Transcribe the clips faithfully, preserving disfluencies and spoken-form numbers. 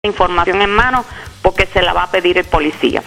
información en mano porque se la va a pedir el policía.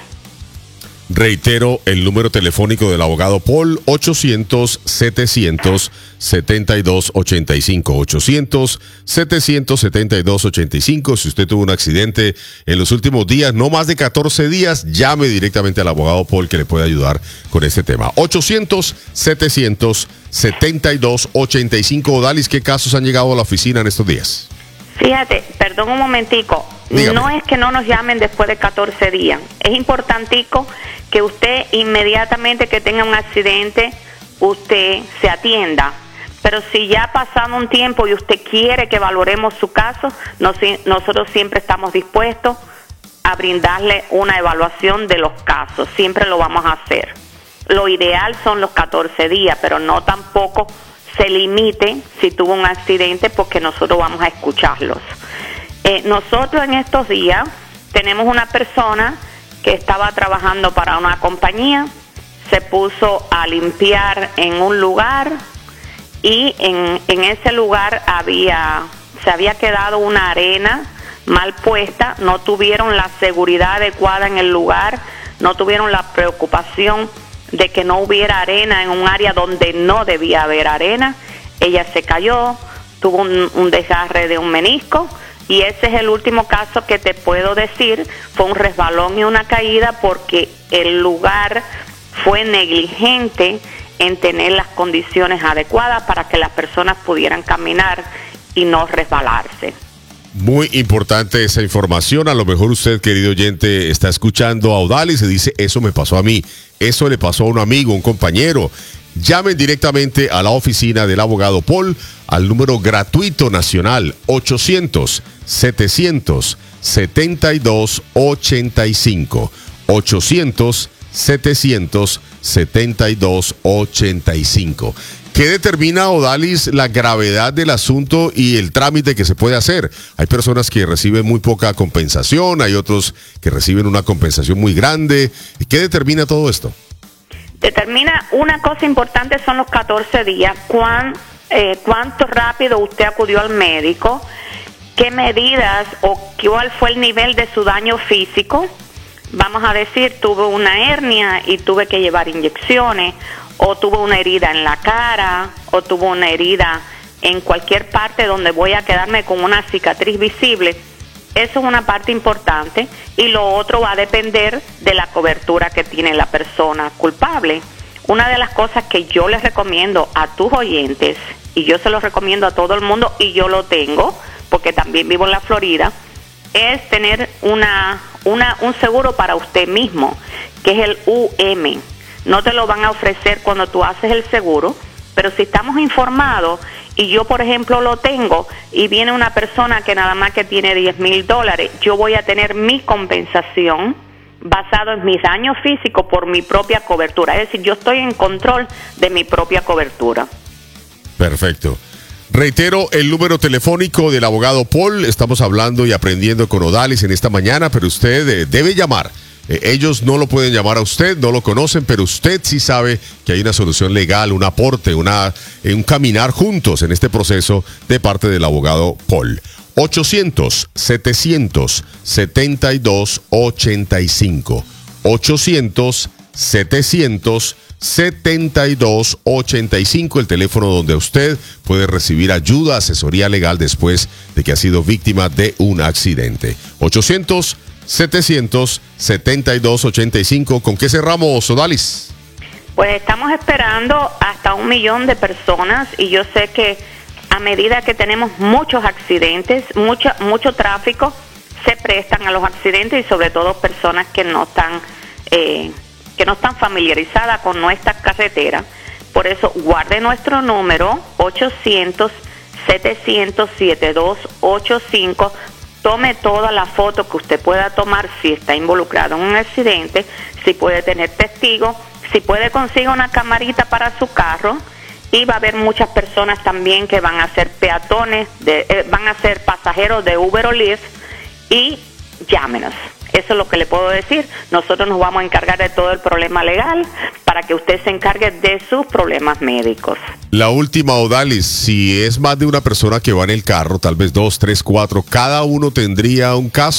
Reitero el número telefónico del abogado Paul, ochocientos, setecientos, setenta y dos ochenta y cinco, ochocientos, setecientos setenta y dos ochenta y cinco. Si usted tuvo un accidente en los últimos días, no más de catorce días, llame directamente al abogado Paul que le puede ayudar con este tema. ochocientos, setecientos, setenta y dos ochenta y cinco. Odalis, ¿qué casos han llegado a la oficina en estos días? Fíjate, perdón un momentico, Dígame. No es que no nos llamen después de catorce días, es importantico que usted inmediatamente que tenga un accidente, usted se atienda, pero si ya ha pasado un tiempo y usted quiere que valoremos su caso, nos, nosotros siempre estamos dispuestos a brindarle una evaluación de los casos, siempre lo vamos a hacer. Lo ideal son los catorce días, pero no tampoco se limite si tuvo un accidente porque nosotros vamos a escucharlos. Eh, nosotros en estos días tenemos una persona que estaba trabajando para una compañía, se puso a limpiar en un lugar y en, en ese lugar había, se había quedado una arena mal puesta, no tuvieron la seguridad adecuada en el lugar, no tuvieron la preocupación de que no hubiera arena en un área donde no debía haber arena. Ella se cayó, tuvo un, un desgarre de un menisco y ese es el último caso que te puedo decir. Fue un resbalón y una caída porque el lugar fue negligente en tener las condiciones adecuadas para que las personas pudieran caminar y no resbalarse. Muy importante esa información. A lo mejor usted, querido oyente, está escuchando a Odalis y dice, eso me pasó a mí, eso le pasó a un amigo, un compañero. Llamen directamente a la oficina del abogado Paul al número gratuito nacional ochocientos, setecientos, setenta y dos ochenta y cinco. ochocientos, setecientos, setenta y dos ochenta y cinco. ¿Qué determina, Odalis, la gravedad del asunto y el trámite que se puede hacer? Hay personas que reciben muy poca compensación, hay otros que reciben una compensación muy grande. ¿Qué determina todo esto? Determina una cosa importante, son los catorce días, cuán, eh, cuánto rápido usted acudió al médico, qué medidas o cuál fue el nivel de su daño físico. Vamos a decir, tuve una hernia y tuve que llevar inyecciones, o tuvo una herida en la cara, o tuvo una herida en cualquier parte donde voy a quedarme con una cicatriz visible. Eso es una parte importante y lo otro va a depender de la cobertura que tiene la persona culpable. Una de las cosas que yo les recomiendo a tus oyentes, y yo se los recomiendo a todo el mundo, y yo lo tengo, porque también vivo en la Florida, es tener una, una, un seguro para usted mismo, que es el U M. No te lo van a ofrecer cuando tú haces el seguro, pero si estamos informados, y yo por ejemplo lo tengo, y viene una persona que nada más que tiene diez mil dólares, yo voy a tener mi compensación basado en mis daños físicos por mi propia cobertura. Es decir, yo estoy en control de mi propia cobertura. Perfecto. Reitero el número telefónico del abogado Paul. Estamos hablando y aprendiendo con Odalis en esta mañana, pero usted eh, debe llamar. Eh, ellos no lo pueden llamar a usted, no lo conocen, pero usted sí sabe que hay una solución legal, un aporte, una, eh, un caminar juntos en este proceso de parte del abogado Paul. ochocientos, setecientos, setenta y dos ochenta y cinco. ochocientos, setecientos, setenta y dos ochenta y cinco, el teléfono donde usted puede recibir ayuda, asesoría legal después de que ha sido víctima de un accidente. ochocientos, setecientos, setenta y dos ochenta y cinco. ¿Con qué cerramos, Odalis? Pues estamos esperando hasta un millón de personas y yo sé que a medida que tenemos muchos accidentes, mucho, mucho tráfico, se prestan a los accidentes y sobre todo personas que no están, eh, que no están familiarizadas con nuestras carreteras. Por eso guarde nuestro número ochocientos, setecientos, setenta y dos ochenta y cinco. Tome toda la foto que usted pueda tomar si está involucrado en un accidente, si puede tener testigos, si puede conseguir una camarita para su carro, y va a haber muchas personas también que van a ser peatones, de, eh, van a ser pasajeros de Uber o Lyft, y llámenos. Eso es lo que le puedo decir. Nosotros nos vamos a encargar de todo el problema legal para que usted se encargue de sus problemas médicos. La última, Odalis, si es más de una persona que va en el carro, tal vez dos, tres, cuatro, cada uno tendría un caso.